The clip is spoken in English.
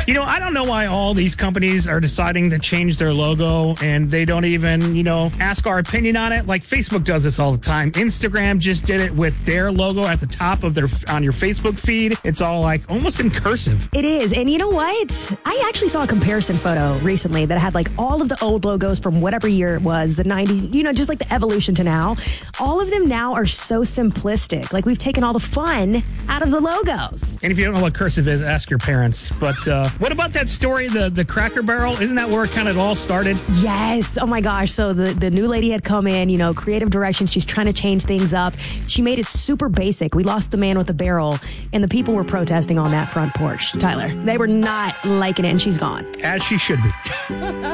I don't know why all these companies are deciding to change their logo and they don't even, ask our opinion on it. Like Facebook does this all the time. Instagram just did it with their logo at the top of on your Facebook feed. It's all like almost in cursive. It is. And you know what? I actually saw a comparison photo recently that had like all of the old logos from whatever year it was, the 90s, just like the evolution to now. All of them now are so simplistic. Like we've taken all the fun out of the logos. And if you don't know what cursive is, ask your parents. But what about that story, the Cracker Barrel? Isn't that where it kind of all started? Yes. Oh my gosh. So the new lady had come in, creative direction. She's trying to change things up. She made it super basic. We lost the man with the barrel and the people were protesting on that front porch. Tyler, they were not liking it and she's gone. As she should be.